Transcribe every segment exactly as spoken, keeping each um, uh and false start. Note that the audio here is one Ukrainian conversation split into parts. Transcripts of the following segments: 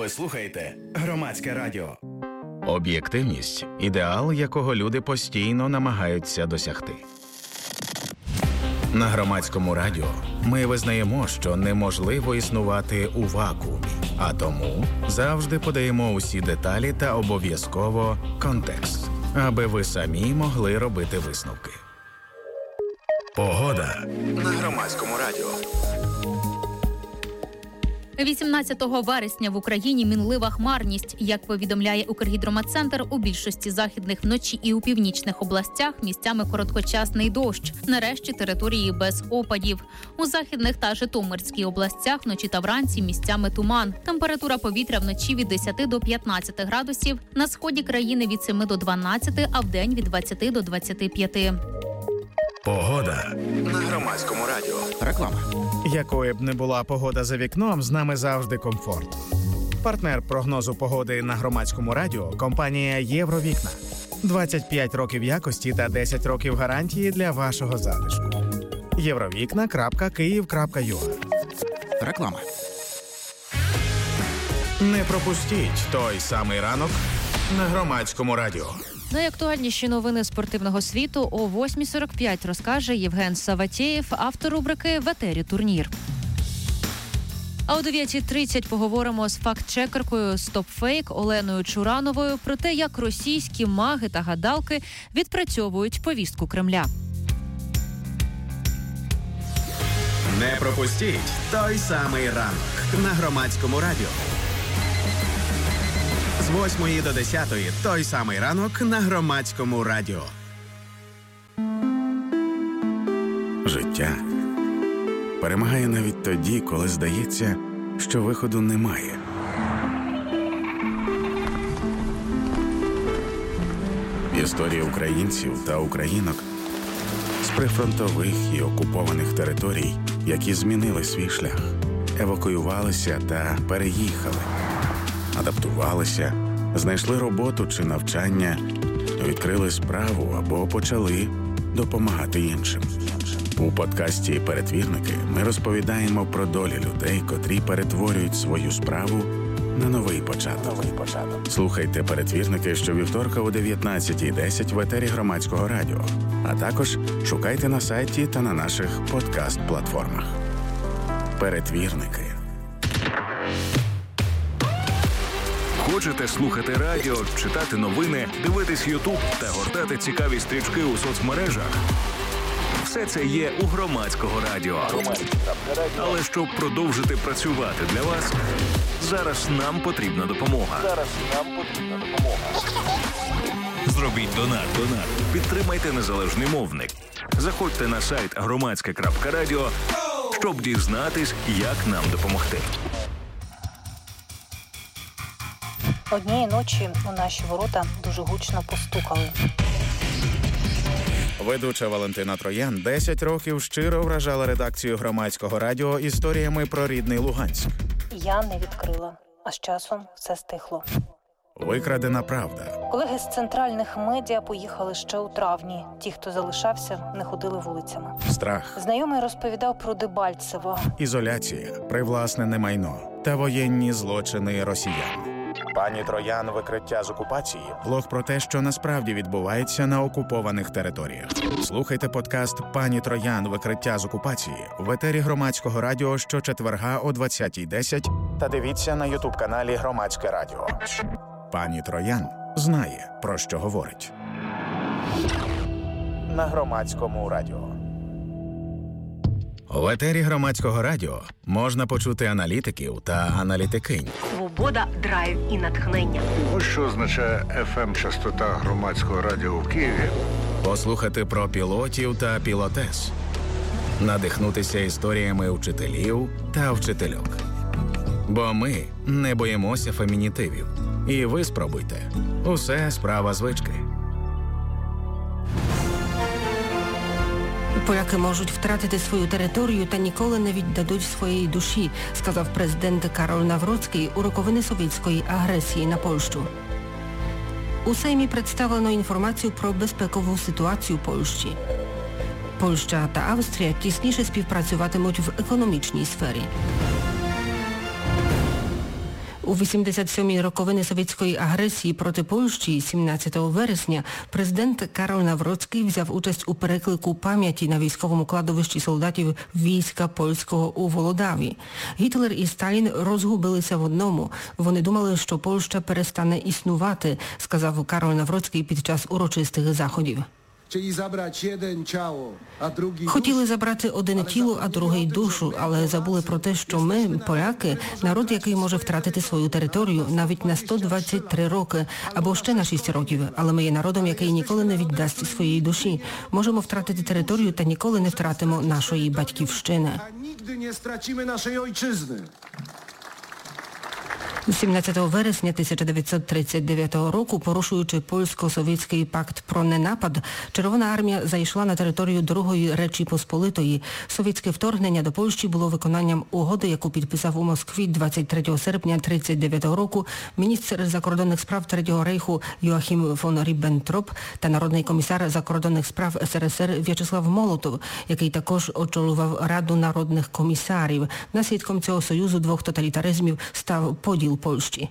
Ви слухаєте Громадське радіо. Об'єктивність – ідеал, якого люди постійно намагаються досягти. На Громадському радіо ми визнаємо, що неможливо існувати у вакуумі, а тому завжди подаємо усі деталі та обов'язково контекст, аби ви самі могли робити висновки. Погода на Громадському радіо. вісімнадцятого вересня в Україні мінлива хмарність. Як повідомляє Укргідрометцентр, у більшості західних вночі і у північних областях місцями короткочасний дощ. Нарешті території без опадів. У західних та Житомирській областях вночі та вранці місцями туман. Температура повітря вночі від десяти до п'ятнадцяти градусів, на сході країни від семи до дванадцяти, а вдень від двадцяти до двадцяти п'яти. Погода на Громадському радіо. Реклама. Якою б не була погода за вікном, з нами завжди комфорт. Партнер прогнозу погоди на Громадському радіо – компанія «Євровікна». двадцять п'ять років якості та десять років гарантії для вашого затишку. євровікна крапка київ крапка ю а. Реклама. Не пропустіть той самий ранок на Громадському радіо. Найактуальніші новини спортивного світу о восьмій сорок п'ять розкаже Євген Саватєєв, автор рубрики «В етері турнір». А о дев'ятій тридцять поговоримо з факт-чекеркою «Стопфейк» Оленою Чурановою про те, як російські маги та гадалки відпрацьовують повістку Кремля. Не пропустіть той самий ранок на Громадському радіо. З восьмої до десятої той самий ранок на Громадському радіо. Життя перемагає навіть тоді, коли здається, що виходу немає. Історія українців та українок з прифронтових і окупованих територій, які змінили свій шлях, евакуювалися та переїхали, адаптувалися, знайшли роботу чи навчання, відкрили справу або почали допомагати іншим. У подкасті «Перетвірники» ми розповідаємо про долі людей, котрі перетворюють свою справу на новий початок. Слухайте «Перетвірники» щовівторка о дев'ятнадцятій десять в етері Громадського радіо, а також шукайте на сайті та на наших подкаст-платформах. «Перетвірники». Хочете слухати радіо, читати новини, дивитись Ютуб та гортати цікаві стрічки у соцмережах? Все це є у Громадського радіо. Але щоб продовжити працювати для вас, зараз нам потрібна допомога. Зараз нам потрібна допомога. Зробіть донат. Донат. Підтримайте незалежний мовник. Заходьте на сайт громадське крапка радіо, щоб дізнатись, як нам допомогти. Однієї ночі у наші ворота дуже гучно постукали. Ведуча Валентина Троян десять років щиро вражала редакцію Громадського радіо історіями про рідний Луганськ. Я не відкрила, а з часом все стихло. Викрадена правда. Колеги з центральних медіа поїхали ще у травні. Ті, хто залишався, не ходили вулицями. Страх. Знайомий розповідав про Дебальцево. Ізоляція, привласнене майно та воєнні злочини росіян. Пані Троян «Викриття з окупації» – блог про те, що насправді відбувається на окупованих територіях. Слухайте подкаст «Пані Троян. Викриття з окупації» в етері Громадського радіо щочетверга о двадцятій десять та дивіться на ютуб-каналі Громадське радіо. Пані Троян знає, про що говорить. На Громадському радіо. В етері Громадського радіо можна почути аналітиків та аналітикинь. Свобода, драйв і натхнення. Ось що означає еф ем-частота Громадського радіо в Києві. Послухати про пілотів та пілотес. Надихнутися історіями вчителів та вчительок. Бо ми не боїмося фемінітивів. І ви спробуйте. Усе справа звички. Поляки можуть втратити свою територію та ніколи не віддадуть своєї душі, сказав президент Карол Навроцький у роковини совєтської агресії на Польщу. У Сеймі представлено інформацію про безпекову ситуацію Польщі. Польща та Австрія тісніше співпрацюватимуть в економічній сфері. У вісімдесят сьомій роковини совєтської агресії проти Польщі сімнадцятого вересня президент Карол Навроцький взяв участь у переклику пам'яті на військовому кладовищі солдатів війська польського у Володаві. Гітлер і Сталін розгубилися в одному. Вони думали, що Польща перестане існувати, сказав Карол Навроцький під час урочистих заходів. Хотіли забрати одне тіло, а друге душу, але забули про те, що ми, поляки, народ, який може втратити свою територію навіть на сто двадцять три роки, або ще на шість років. Але ми є народом, який ніколи не віддасть своєї душі. Можемо втратити територію та ніколи не втратимо нашої батьківщини. Nigdy nie stracimy naszej ojczyzny. сімнадцятого вересня тисяча дев'ятсот тридцять дев'ятого року, порушуючи польсько-совєтський пакт про ненапад, Червона армія зайшла на територію Другої Речі Посполитої. Совєтське вторгнення до Польщі було виконанням угоди, яку підписав у Москві двадцять третього серпня тридцять дев'ятого року міністр закордонних справ Третього Рейху Йоахім фон Ріббентроп та народний комісар закордонних справ ес ер ес ер В'ячеслав Молотов, який також очолював Раду народних комісарів. Наслідком цього союзу двох тоталітаризмів став поділ Польщі.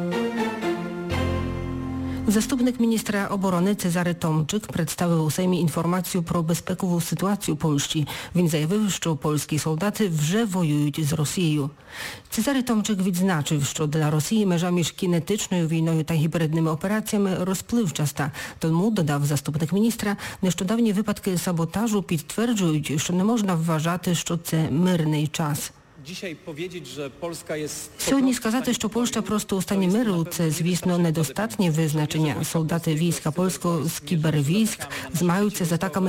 Заступник міністра оборони Цезary Tomczyk представив у Сеймі інформацію про безпекову ситуацію Польщі. Він заявив, що польські солдати вже воюють з Росією. Цезary Tomczyk відзначив, що для Росії межа між кінетичною війною та гібридними операціями розпливчаста. Тому, додав заступник міністра, нещодавні випадки саботажу підтверджують, що не можна вважати, що це мирний час. Сьогодні сказати, що Польща просто у стані миру – це, звісно, недостатнє визначення. Солдати війська польського з кібервійськ змагаються з атаками